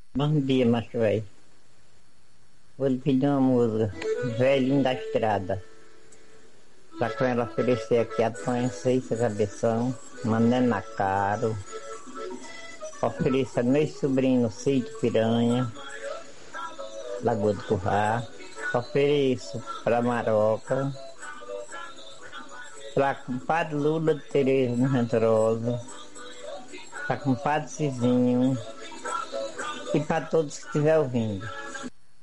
Bom dia, macho velho. Vou lhe pedir uma música, Velhinho da Estrada. Pra com ela oferecer aqui a Tonha Cabeção, Manena Caro. Ofereça meu sobrinho no Sítio Piranha, Lagoa do Currá. Ofereço pra Maroca, pra compadre Lula de Tereza no Rentrosa, pra compadre Cizinho e pra todos que estiver ouvindo.